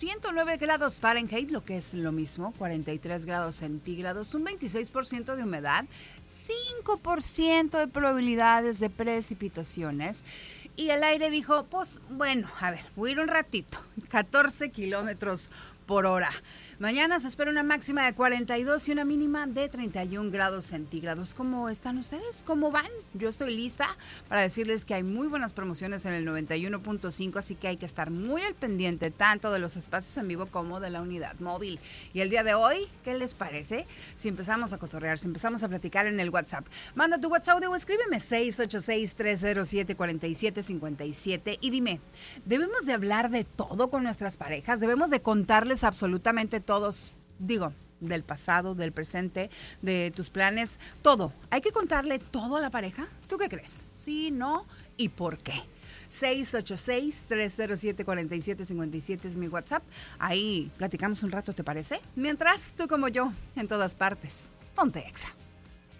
109 grados Fahrenheit, lo que es lo mismo, 43 grados centígrados, un 26% de humedad, 5% de probabilidades de precipitaciones. Y el aire dijo, pues bueno, a ver, voy a ir un ratito, 14 kilómetros por hora. Mañana se espera una máxima de 42 y una mínima de 31 grados centígrados. ¿Cómo están ustedes? ¿Cómo van? Yo estoy lista para decirles que hay muy buenas promociones en el 91.5, así que hay que estar muy al pendiente tanto de los espacios en vivo como de la unidad móvil. Y el día de hoy, ¿qué les parece? Si empezamos a cotorrear, si empezamos a platicar en el WhatsApp. Manda tu WhatsApp o escríbeme 686-307-4757 y dime, ¿debemos de hablar de todo con nuestras parejas? ¿Debemos de contarles absolutamente todos, digo, del pasado, del presente, de tus planes, todo? ¿Hay que contarle todo a la pareja? ¿Tú qué crees? ¿Sí, no? ¿Y por qué? 686-307-4757 es mi WhatsApp. Ahí platicamos un rato, ¿te parece? Mientras, tú como yo, en todas partes. Ponte Exa.